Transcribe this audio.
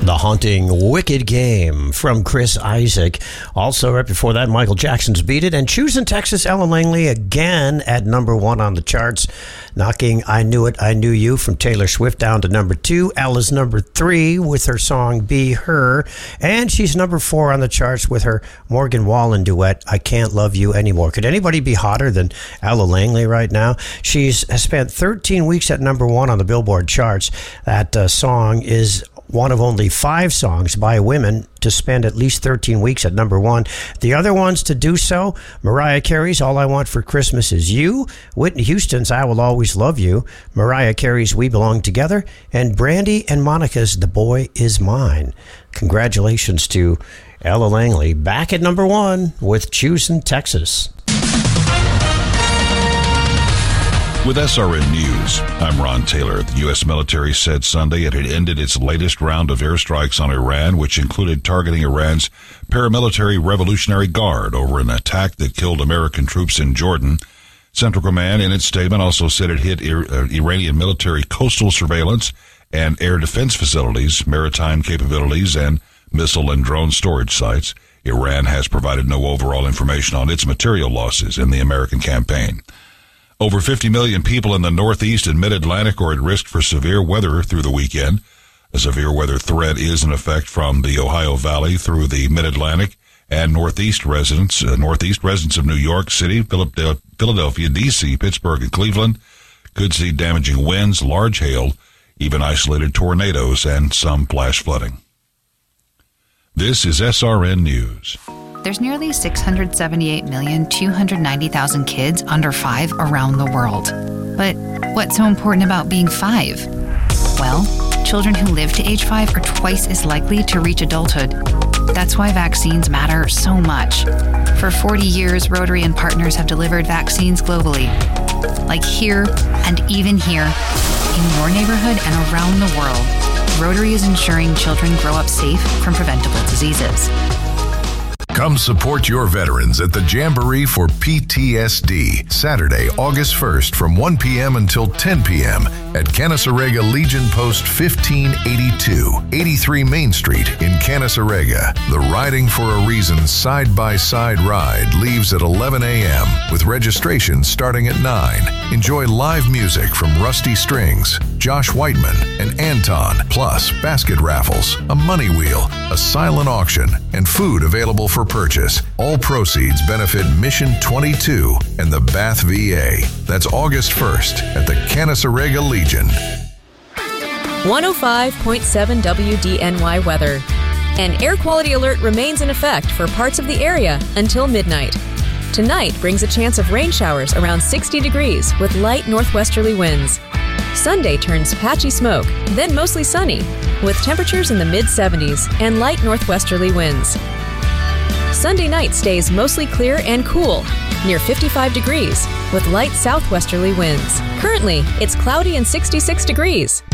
The Haunting Wicked Game from Chris Isaak. Also, right before that, Michael Jackson's Beat It. And Choosing Texas, Ella Langley again at number 1 on the charts, knocking I Knew It, I Knew You from Taylor Swift down to number 2. Ella's number 3 with her song Be Her. And she's number 4 on the charts with her Morgan Wallen duet, I Can't Love You Anymore. Could anybody be hotter than Ella Langley right now? She's spent 13 weeks at number 1 on the Billboard charts. That song is one of only 5 songs by women to spend at least 13 weeks at number 1. The other ones to do so, Mariah Carey's All I Want for Christmas Is You, Whitney Houston's I Will Always Love You, Mariah Carey's We Belong Together, and Brandy and Monica's The Boy Is Mine. Congratulations to Ella Langley, back at number 1 with Choosing Texas. With SRN News, I'm Ron Taylor. The U.S. military said Sunday it had ended its latest round of airstrikes on Iran, which included targeting Iran's paramilitary Revolutionary Guard over an attack that killed American troops in Jordan. Central Command, in its statement, also said it hit Iranian military coastal surveillance and air defense facilities, maritime capabilities, and missile and drone storage sites. Iran has provided no overall information on its material losses in the American campaign. Over 50 million people in the Northeast and Mid-Atlantic are at risk for severe weather through the weekend. A severe weather threat is in effect from the Ohio Valley through the Mid-Atlantic and Northeast residents of New York City, Philadelphia, D.C., Pittsburgh, and Cleveland could see damaging winds, large hail, even isolated tornadoes, and some flash flooding. This is SRN News. There's nearly 678,290,000 kids under 5 around the world. But what's so important about being 5? Well, children who live to age 5 are twice as likely to reach adulthood. That's why vaccines matter so much. For 40 years, Rotary and partners have delivered vaccines globally. Like here and even here, in your neighborhood and around the world, Rotary is ensuring children grow up safe from preventable diseases. Come support your veterans at the Jamboree for PTSD, Saturday, August 1st from 1 p.m. until 10 p.m. at Canasarega Legion Post 1582, 83 Main Street in Canasarega. The Riding for a Reason side-by-side ride leaves at 11 a.m. with registration starting at 9. Enjoy live music from Rusty Strings, Josh Whiteman, and Anton, plus basket raffles, a money wheel, a silent auction, and food available for purchase. All proceeds benefit Mission 22 and the Bath VA. That's August 1st at the Canasarega Legion. 105.7 WDNY weather. An air quality alert remains in effect for parts of the area until midnight. Tonight brings a chance of rain showers around 60 degrees with light northwesterly winds. Sunday turns patchy smoke, then mostly sunny, with temperatures in the mid-70s and light northwesterly winds. Sunday night stays mostly clear and cool, near 55 degrees, with light southwesterly winds. Currently, it's cloudy and 66 degrees.